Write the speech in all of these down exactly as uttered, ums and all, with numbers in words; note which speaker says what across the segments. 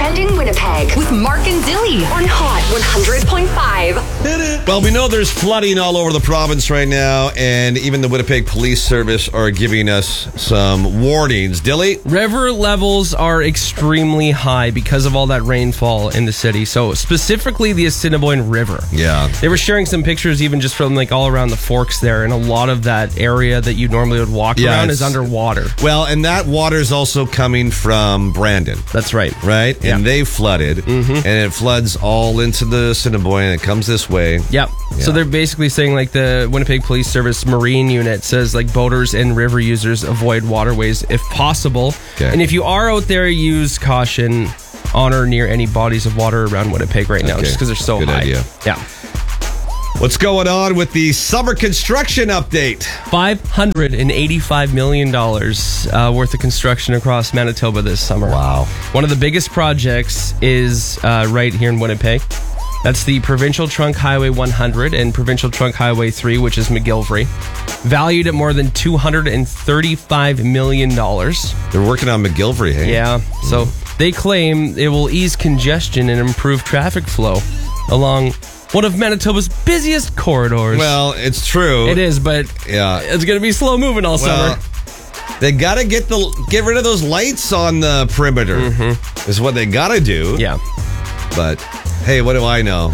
Speaker 1: Trending Winnipeg with Mark and Dilly on Hot one hundred point five.
Speaker 2: Well, we know there's flooding all over the province right now, and even the Winnipeg Police Service are giving us some warnings. Dilly?
Speaker 3: River levels are extremely high because of all that rainfall in the city. So specifically the Assiniboine River.
Speaker 2: Yeah.
Speaker 3: They were sharing some pictures even just from like all around the Forks there, and a lot of that area that you normally would walk
Speaker 2: Yeah,
Speaker 3: around
Speaker 2: it's-
Speaker 3: is underwater.
Speaker 2: Well, and that water is also coming from Brandon.
Speaker 3: That's right.
Speaker 2: Right?
Speaker 3: Yeah.
Speaker 2: And they flooded,
Speaker 3: Mm-hmm.
Speaker 2: and it floods all into the Assiniboine, and it comes this way.
Speaker 3: Yep.
Speaker 2: Yeah.
Speaker 3: So they're basically saying like the Winnipeg Police Service Marine Unit says like boaters and river users avoid waterways if possible.
Speaker 2: Okay.
Speaker 3: And if you are out there, use caution on or near any bodies of water around Winnipeg right now,
Speaker 2: Okay.
Speaker 3: just because they're so
Speaker 2: Good
Speaker 3: high.
Speaker 2: idea.
Speaker 3: Yeah.
Speaker 2: What's going on with the summer construction update?
Speaker 3: five hundred eighty-five million dollars uh, worth of construction across Manitoba this summer.
Speaker 2: Wow.
Speaker 3: One of the biggest projects is uh, right here in Winnipeg. That's the Provincial Trunk Highway one hundred and Provincial Trunk Highway three, which is McGillivray. Valued at more than two hundred thirty-five million dollars.
Speaker 2: They're working on McGillivray, hey?
Speaker 3: Yeah, so they claim it will ease congestion and improve traffic flow along one of Manitoba's busiest corridors.
Speaker 2: Well, it's true.
Speaker 3: It is, but
Speaker 2: Yeah.
Speaker 3: it's going to be slow moving all
Speaker 2: Well,
Speaker 3: summer.
Speaker 2: they got to get the get rid of those lights on the perimeter.
Speaker 3: Mm-hmm.
Speaker 2: Is what they got to do.
Speaker 3: Yeah.
Speaker 2: But hey, what do I know?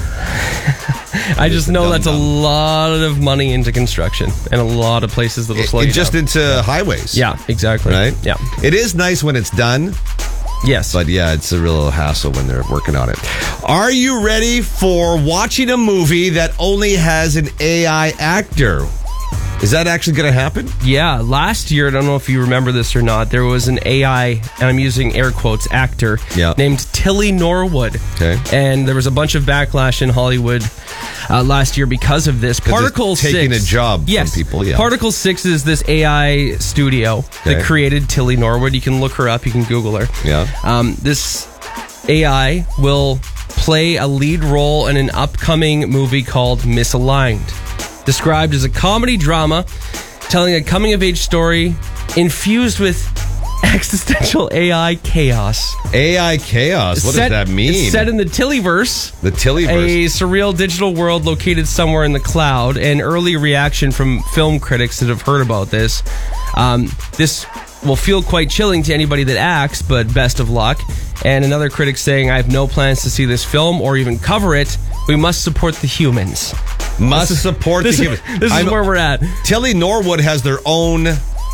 Speaker 3: I just know that's a
Speaker 2: dum-dum.
Speaker 3: lot of money into construction and a lot of places that'll slow
Speaker 2: It,
Speaker 3: you
Speaker 2: just
Speaker 3: down.
Speaker 2: into highways.
Speaker 3: Yeah, exactly.
Speaker 2: Right?
Speaker 3: Yeah.
Speaker 2: It is nice when it's done,
Speaker 3: Yes.
Speaker 2: but yeah, it's a real hassle when they're working on it. Are you ready for watching a movie that only has an A I actor? Is that actually going to happen?
Speaker 3: Yeah, last year, I don't know if you remember this or not, there was an A I, and I'm using air quotes, actor
Speaker 2: Yeah.
Speaker 3: named Tilly Norwood.
Speaker 2: Okay.
Speaker 3: And there was a bunch of backlash in Hollywood uh, last year because of this. Particle
Speaker 2: it's taking
Speaker 3: six,
Speaker 2: a job from
Speaker 3: yes,
Speaker 2: people, yeah.
Speaker 3: Particle six is this A I studio
Speaker 2: Okay.
Speaker 3: that created Tilly Norwood. You can look her up, you can Google her.
Speaker 2: Yeah.
Speaker 3: Um, this A I will play a lead role in an upcoming movie called Misaligned. Described as a comedy drama telling a coming-of-age story infused with existential A I chaos.
Speaker 2: A I chaos. What
Speaker 3: Set-
Speaker 2: does that mean?
Speaker 3: It's set in the Tillyverse,
Speaker 2: the Tillyverse.
Speaker 3: a surreal digital world located somewhere in the cloud. And early reaction from film critics that have heard about this. Um, this will feel quite chilling to anybody that acts, but best of luck. And another critic saying, I have no plans to see this film or even cover it. We must support the humans.
Speaker 2: Must support
Speaker 3: This,
Speaker 2: the
Speaker 3: is,
Speaker 2: human.
Speaker 3: this is
Speaker 2: I'm-
Speaker 3: where we're at.
Speaker 2: Tilly Norwood has their own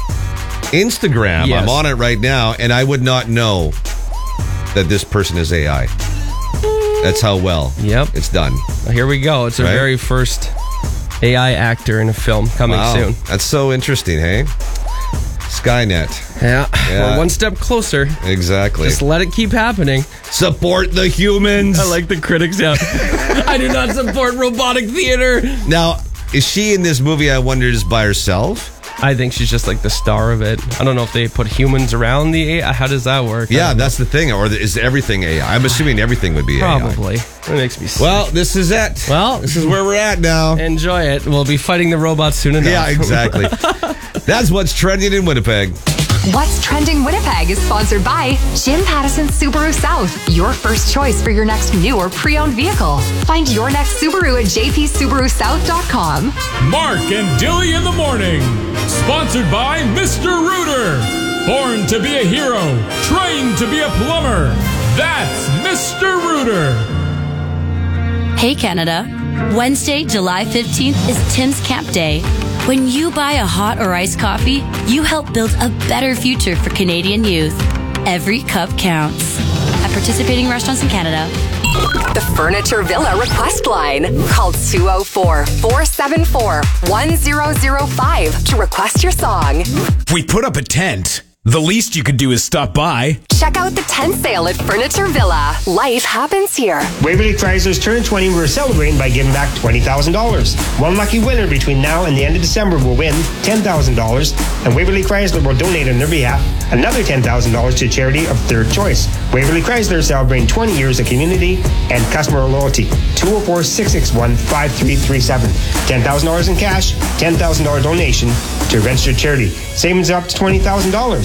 Speaker 2: Instagram.
Speaker 3: Yes.
Speaker 2: I'm on it right now, and I would not know that this person is A I. That's how well
Speaker 3: Yep.
Speaker 2: it's done.
Speaker 3: Here we go. It's our
Speaker 2: Right?
Speaker 3: very first A I actor in a film coming
Speaker 2: Wow.
Speaker 3: soon.
Speaker 2: That's so interesting, hey? Skynet.
Speaker 3: Yeah.
Speaker 2: Yeah.
Speaker 3: We're one step closer.
Speaker 2: Exactly.
Speaker 3: Just let it keep happening.
Speaker 2: Support the humans.
Speaker 3: I like the critics out. I do not support robotic theater.
Speaker 2: Now, is she in this movie, I wonder, just by herself?
Speaker 3: I think she's just like the star of it. I don't know if they put humans around the A I. How does that work? I
Speaker 2: Yeah,
Speaker 3: don't
Speaker 2: that's the thing. Or is everything A I? I'm assuming everything would be
Speaker 3: know.
Speaker 2: A I.
Speaker 3: Probably. That makes me sick.
Speaker 2: Well, this is it.
Speaker 3: Well,
Speaker 2: this is where we're at now.
Speaker 3: enjoy it. We'll be fighting the robots soon enough.
Speaker 2: Yeah, exactly. That's what's trending in Winnipeg.
Speaker 1: What's Trending Winnipeg is sponsored by Jim Pattison Subaru South, your first choice for your next new or pre-owned vehicle. Find your next Subaru at j p subaru south dot com.
Speaker 4: Mark and Dilly in the morning. Sponsored by Mister Rooter. Born to be a hero, trained to be a plumber. That's Mister Rooter.
Speaker 5: Hey Canada, Wednesday, July fifteenth is Tim's Camp Day. When you buy a hot or iced coffee, you help build a better future for Canadian youth. Every cup counts. At participating restaurants in Canada.
Speaker 1: The Furniture Villa request line. Call two oh four, four seven four, one oh oh five to request your song.
Speaker 6: We put up a tent. The least you could do is stop by.
Speaker 1: Check out the tent sale at Furniture Villa. Life happens here.
Speaker 7: Waverly Chrysler's Turn twenty we're celebrating by giving back twenty thousand dollars. One lucky winner between now and the end of December will win ten thousand dollars, and Waverly Chrysler will donate on their behalf another ten thousand dollars to charity of third choice. Waverly Chrysler celebrating twenty years of community and customer loyalty. two oh four, six six one, five three three seven. ten thousand dollars in cash, ten thousand dollars donation to a registered charity. Savings up to twenty thousand dollars.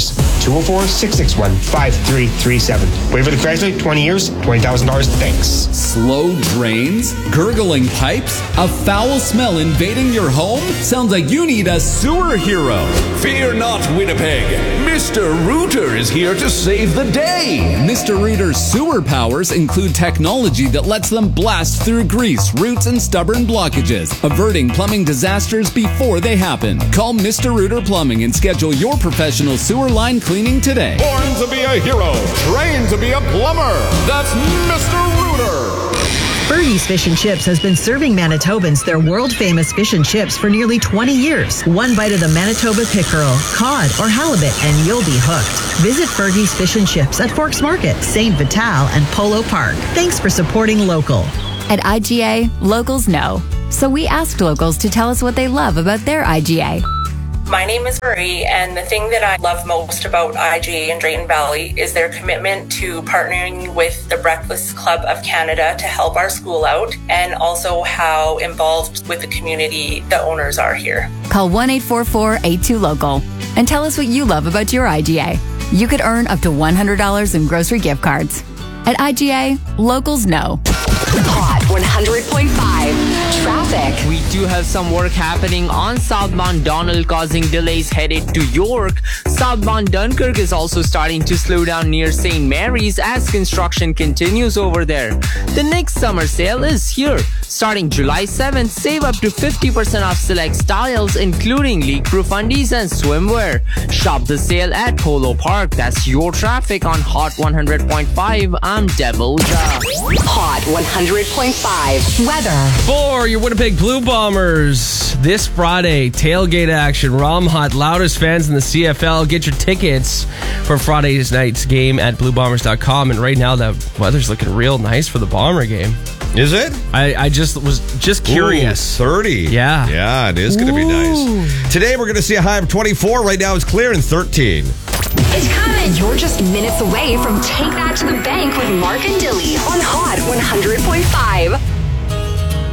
Speaker 7: two oh four, six six one, five three three seven. Waverly Chrysler, twenty years, twenty thousand dollars. Thanks.
Speaker 8: Slow drains? Gurgling pipes? A foul smell invading your home? Sounds like you need a sewer hero.
Speaker 9: Fear not, Winnipeg. Mister Rooter is here to save the day.
Speaker 8: Mister Rooter's sewer powers include technology that lets them blast through grease, roots, and stubborn blockages, averting plumbing disasters before they happen. Call Mister Rooter Plumbing and schedule your professional sewer line cleaning today.
Speaker 9: Born to be a hero, trained to be a plumber. That's Mister Rooter.
Speaker 10: Fergie's Fish and Chips has been serving Manitobans their world-famous fish and chips for nearly twenty years. One bite of the Manitoba pickerel, cod, or halibut, and you'll be hooked. Visit Fergie's Fish and Chips at Forks Market, Saint Vital, and Polo Park. Thanks for supporting local.
Speaker 11: At I G A, locals know. So we asked locals to tell us what they love about their I G A.
Speaker 12: My name is Marie, and the thing that I love most about I G A in Drayton Valley is their commitment to partnering with the Breakfast Club of Canada to help our school out, and also how involved with the community the owners are here.
Speaker 11: Call one eight four four, eight two, local and tell us what you love about your I G A. You could earn up to one hundred dollars in grocery gift cards. At I G A, locals know.
Speaker 1: Hot one hundred point five. Traffic.
Speaker 13: We do have some work happening on southbound Donald, causing delays headed to York. Southbound Dunkirk is also starting to slow down near Saint Mary's as construction continues over there. The next summer sale is here. Starting July seventh, save up to fifty percent off select styles, including leak-proof undies and swimwear. Shop the sale at Polo Park. That's your traffic on Hot one hundred point five. I'm Devil Ja.
Speaker 1: Hot one hundred point five. Weather.
Speaker 3: For your Winnipeg Blue Bombers, this Friday, tailgate action. Rom Hot, loudest fans in the C F L. Get your tickets for Friday's night's game at blue bombers dot com. And right now, the weather's looking real nice for the Bomber game.
Speaker 2: Is it?
Speaker 3: I, I just was just curious.
Speaker 2: Ooh, thirty.
Speaker 3: Yeah.
Speaker 2: Yeah, it is going to be nice. Today, we're going to see a high of twenty-four. Right now, it's clear in thirteen.
Speaker 1: It's coming. You're just minutes away from Take That to the Bank with Mark and Dilly on Hot one hundred point five.